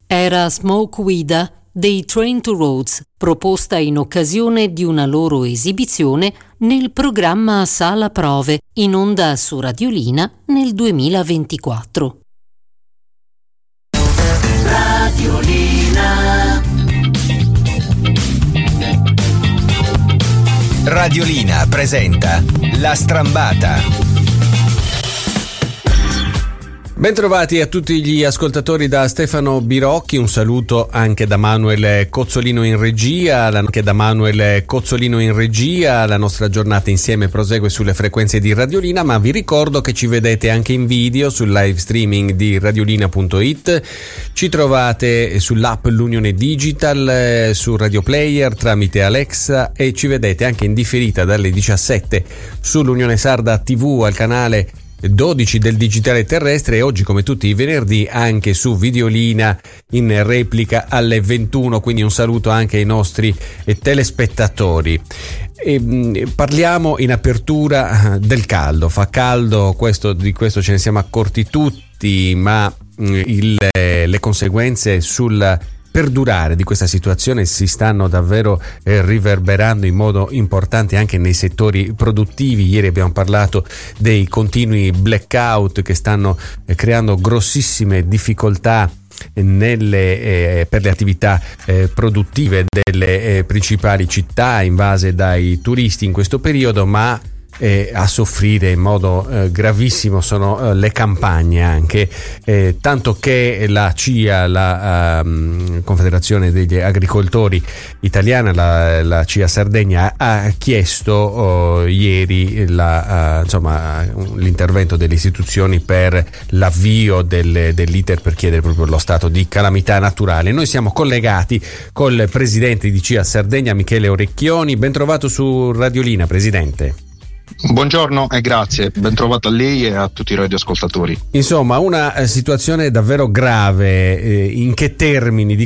Era Smoke Wida dei Train to Rhodes, proposta in occasione di una loro esibizione nel programma Sala Prove, in onda su Radiolina nel 2024. Radiolina presenta La Strambata. Bentrovati a tutti gli ascoltatori da Stefano Birocchi, un saluto anche da Manuel Cozzolino in regia, la nostra giornata insieme prosegue sulle frequenze di Radiolina, ma vi ricordo che ci vedete anche in video sul live streaming di radiolina.it, ci trovate sull'app L'Unione Digital, su Radio Player tramite Alexa e ci vedete anche in differita dalle 17 sull'Unione Sarda TV al canale 12 del digitale terrestre e oggi come tutti i venerdì anche su Videolina in replica alle 21, quindi un saluto anche ai nostri telespettatori. Parliamo in apertura del caldo, fa caldo, di questo ce ne siamo accorti tutti, ma le conseguenze sul perdurare di questa situazione si stanno davvero riverberando in modo importante anche nei settori produttivi. Ieri abbiamo parlato dei continui blackout che stanno creando grossissime difficoltà per le attività produttive delle principali città invase dai turisti in questo periodo, ma a soffrire in modo gravissimo sono le campagne anche, tanto che la CIA, la Confederazione degli Agricoltori Italiana, la CIA Sardegna, ha chiesto ieri l'intervento delle istituzioni per l'avvio dell'iter per chiedere proprio lo stato di calamità naturale. Noi siamo collegati col presidente di CIA Sardegna, Michele Orecchioni. Ben trovato su Radiolina, presidente. Buongiorno e grazie, ben trovato a lei e a tutti i radioascoltatori. Insomma, una situazione davvero grave. In che termini di